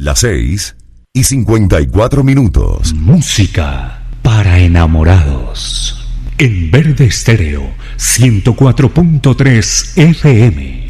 Las 6:54. Música para enamorados. En Verde Estéreo 104.3 FM.